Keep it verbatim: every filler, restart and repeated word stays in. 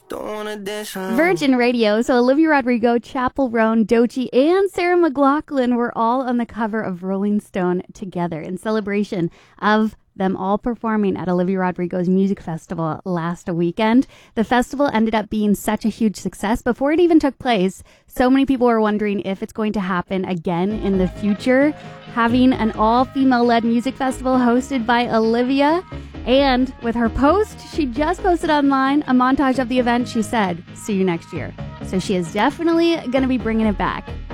Virgin Radio. So Olivia Rodrigo, Chappell Roan, Doechii, and Sarah McLachlan were all on the cover of Rolling Stone together in celebration of them all performing at Olivia Rodrigo's music festival last weekend. The festival ended up being such a huge success. Before it even took place, so many people were wondering if it's going to happen again in the future, having an all-female-led music festival hosted by Olivia. And with her post, she just posted online a montage of the event. She said, "See you next year." So she is definitely going to be bringing it back.